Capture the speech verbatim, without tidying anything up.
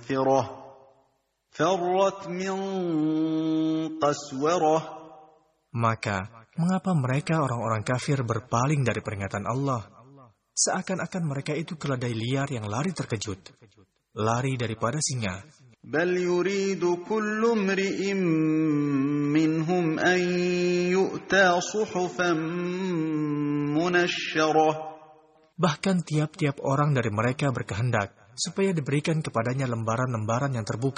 مَغْفِرَةٍ فَرَّتْ مِنْ قَسْوَرَةٍ. Maka, mengapa mereka orang-orang kafir berpaling dari peringatan Allah? Seakan-akan mereka itu keledai liar yang lari terkejut, lari daripada singa. بَلْ يُرِيدُ كُلُّ امْرِئٍ مِّنْهُمْ أَنْ يُؤْتَى صُحُفًا مُنَشَّرَةً. Bahkan tiap-tiap orang dari mereka berkehendak supaya diberikan kepadanya lembaran-lembaran yang terbuka.